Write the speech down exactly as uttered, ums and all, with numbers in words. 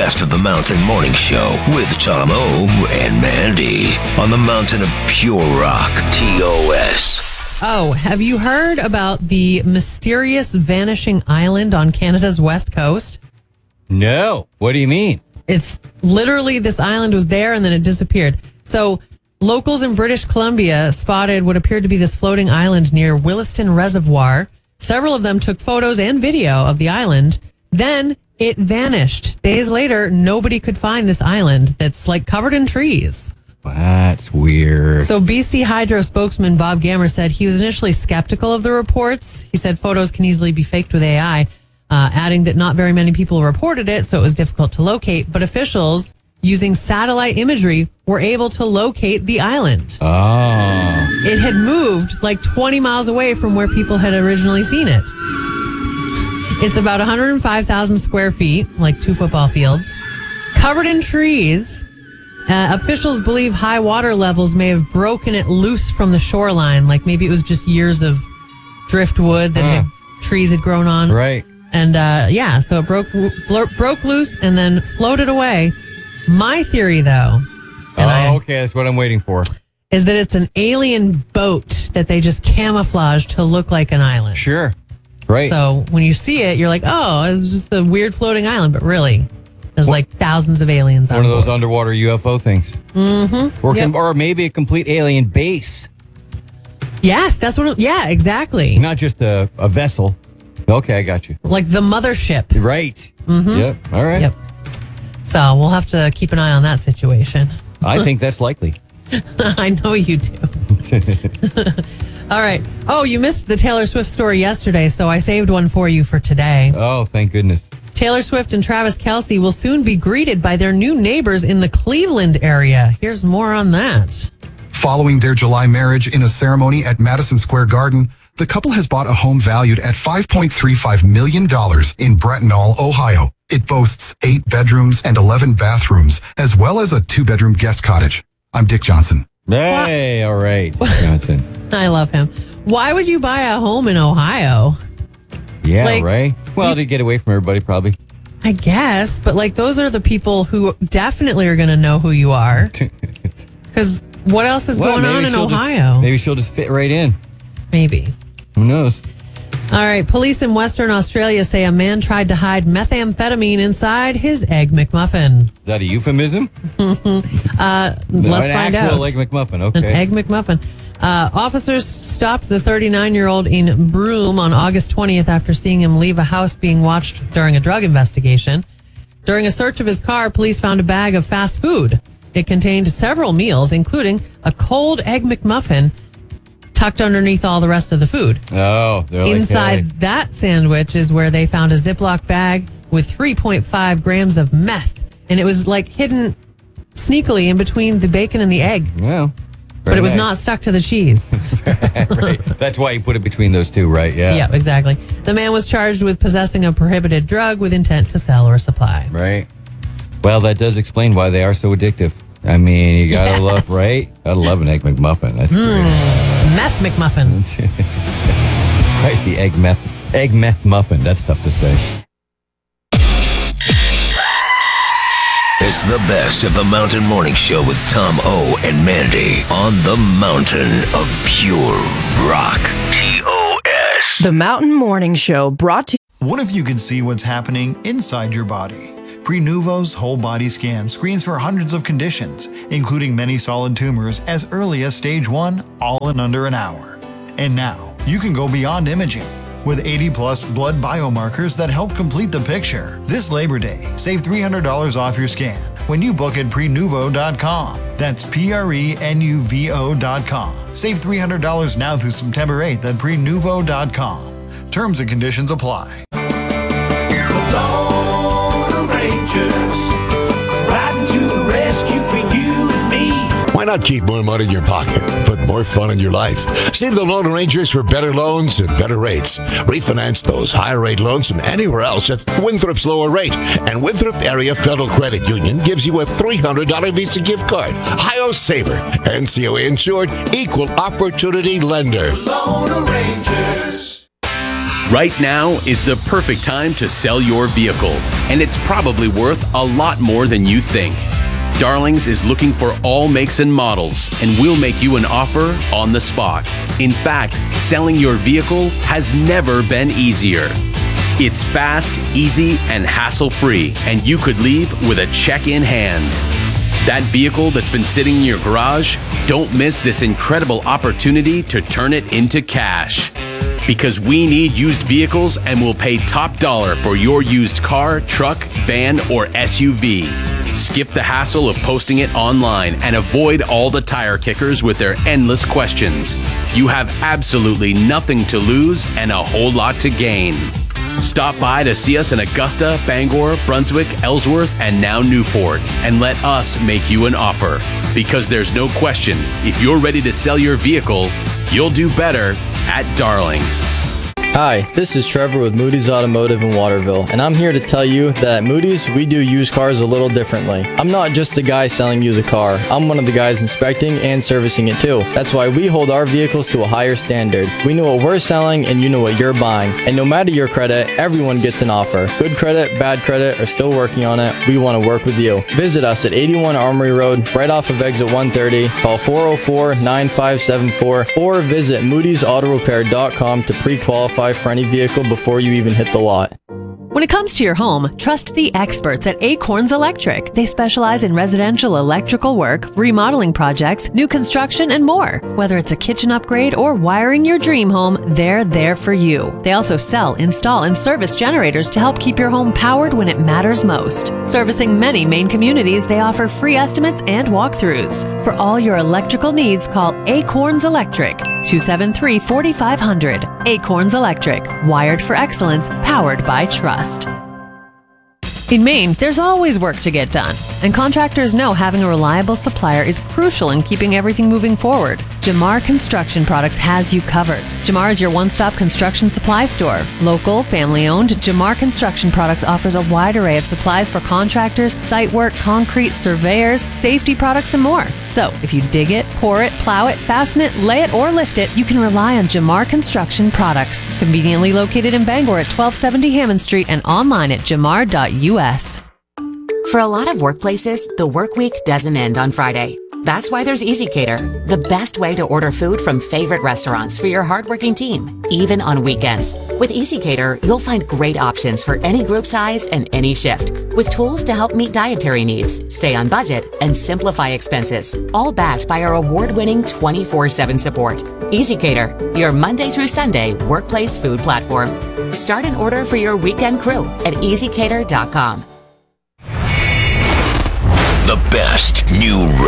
best of the Mountain Morning Show with Tom O and Mandy on the mountain of pure rock, T O S. Oh, have you heard about the mysterious vanishing island on Canada's west coast? No. What do you mean? It's literally this island was there and then it disappeared. So locals in British Columbia spotted what appeared to be this floating island near Williston Reservoir. Several of them took photos and video of the island. Then it vanished. Days later, nobody could find this island that's like covered in trees. That's weird. So B C Hydro spokesman Bob Gammer said he was initially skeptical of the reports. He said photos can easily be faked with A I, uh, adding that not very many people reported it, so it was difficult to locate. But officials using satellite imagery were able to locate the island. Oh. It had moved like twenty miles away from where people had originally seen it. It's about one hundred five thousand square feet, like two football fields, covered in trees. Uh, officials believe high water levels may have broken it loose from the shoreline. Like maybe it was just years of driftwood that Uh, had, trees had grown on. Right. And uh, yeah, so it broke blo- broke loose and then floated away. My theory, though, Oh, and I, okay. That's what I'm waiting for. is that it's an alien boat that they just camouflaged to look like an island. Sure. Right. So when you see it, you're like, oh, it's just a weird floating island. But really, there's What? like thousands of aliens on One of those board. underwater U F O things. Mm-hmm. Or, Yep. or maybe a complete alien base. Yes, that's what. It, yeah, exactly. Not just a, a vessel. Okay, I got you. Like the mothership. Right. Mm-hmm. Yep. All right. Yep. So we'll have to keep an eye on that situation. I think that's likely. I know you do. All right. Oh, you missed the Taylor Swift story yesterday, so I saved one for you for today. Oh, thank goodness. Taylor Swift and Travis Kelce will soon be greeted by their new neighbors in the Cleveland area. Here's more on that. Following their July marriage in a ceremony at Madison Square Garden, the couple has bought a home valued at five point three five million dollars in Brettonall, Ohio. It boasts eight bedrooms and eleven bathrooms, as well as a two-bedroom guest cottage. I'm Dick Johnson. Hey, all right, Johnson. I love him. Why would you buy a home in Ohio? Yeah, Like, right. Well, to get away from everybody, probably. I guess, but like those are the people who definitely are going to know who you are. Because what else is Well, going maybe on in she'll just- Ohio? maybe she'll just fit right in. Maybe. Who knows? All right. Police in Western Australia say a man tried to hide methamphetamine inside his Egg McMuffin. Is that a euphemism? Uh, No, let's an find actual out. Egg McMuffin. An Okay. Egg McMuffin. Uh, officers stopped the thirty-nine-year-old in Broome on August twentieth after seeing him leave a house being watched during a drug investigation. During a search of his car, police found a bag of fast food. It contained several meals, including a cold Egg McMuffin tucked underneath all the rest of the food. Oh, they're like, Inside hey. that sandwich is where they found a Ziploc bag with three point five grams of meth. And it was like hidden sneakily in between the bacon and the egg. Well, But it was not stuck to the cheese. right. That's why you put it between those two, right? Yeah. Yeah, exactly. The man was charged with possessing a prohibited drug with intent to sell or supply. Right. Well, that does explain why they are so addictive. I mean, you gotta Yes. love, right? Gotta love an Egg McMuffin. That's Meth McMuffin. great. Right, the egg meth, egg meth muffin. That's tough to say. It's the best of the Mountain Morning Show with Tom O and Mandy on the mountain of pure rock, T O S. The Mountain Morning Show brought to What if you could see what's happening inside your body? Prenuvo's whole body scan screens for hundreds of conditions, including many solid tumors as early as stage one, all in under an hour. And now, you can go beyond imaging. With eighty plus blood biomarkers that help complete the picture. This Labor Day, save three hundred dollars off your scan when you book at prenuvo dot com. That's P R E N U V O dot com. Save three hundred dollars now through September eighth at prenuvo dot com. Terms and conditions apply. The Lone Rangers, riding to the rescue for you and me. Why not keep more money in your pocket, put more fun in your life? See the Lone Rangers for better loans and better rates. Refinance those higher rate loans from anywhere else at Winthrop's lower rate. And Winthrop Area Federal Credit Union gives you a three hundred dollars Visa gift card. Hi-Yo Saver, N C O A insured, equal opportunity lender. Lone Rangers. Right now is the perfect time to sell your vehicle, and it's probably worth a lot more than you think. Darlings is looking for all makes and models, and we'll make you an offer on the spot. In fact, selling your vehicle has never been easier. It's fast, easy, and hassle-free, and you could leave with a check in hand. That vehicle that's been sitting in your garage, don't miss this incredible opportunity to turn it into cash. Because we need used vehicles and will pay top dollar for your used car, truck, van, or S U V. Skip the hassle of posting it online and avoid all the tire kickers with their endless questions. You have absolutely nothing to lose and a whole lot to gain. Stop by to see us in Augusta, Bangor, Brunswick, Ellsworth, and now Newport, and let us make you an offer. Because there's no question, if you're ready to sell your vehicle, you'll do better at Darlings. Hi, this is Trevor with Moody's Automotive in Waterville, and I'm here to tell you that at Moody's, we do used cars a little differently. I'm not just the guy selling you the car. I'm one of the guys inspecting and servicing it too. That's why we hold our vehicles to a higher standard. We know what we're selling and you know what you're buying. And no matter your credit, everyone gets an offer. Good credit, bad credit, or still working on it, we want to work with you. Visit us at eighty-one Armory Road, right off of exit one thirty. Call four oh four, nine five seven four or visit moodys auto repair dot com to pre-qualify for any vehicle before you even hit the lot. When it comes to your home, trust the experts at Acorns Electric. They specialize in residential electrical work, remodeling projects, new construction, and more. Whether it's a kitchen upgrade or wiring your dream home, they're there for you. They also sell, install, and service generators to help keep your home powered when it matters most. Servicing many Maine communities, they offer free estimates and walkthroughs. For all your electrical needs, call Acorns Electric, two seven three, four five zero zero. Acorns Electric, wired for excellence, powered by trust. In Maine, there's always work to get done, and contractors know having a reliable supplier is crucial in keeping everything moving forward. Jamar Construction Products has you covered. Jamar is your one-stop construction supply store. Local, family-owned, Jamar Construction Products offers a wide array of supplies for contractors, site work, concrete, surveyors, safety products, and more. So, if you dig it, pour it, plow it, fasten it, lay it, or lift it, you can rely on Jamar Construction Products. Conveniently located in Bangor at twelve seventy Hammond Street and online at jamar dot U S. For a lot of workplaces, the work week doesn't end on Friday. That's why there's EasyCater, the best way to order food from favorite restaurants for your hardworking team, even on weekends. With EasyCater, you'll find great options for any group size and any shift, with tools to help meet dietary needs, stay on budget, and simplify expenses, all backed by our award-winning twenty-four seven support. EasyCater, your Monday through Sunday workplace food platform. Start an order for your weekend crew at easy cater dot com. The best new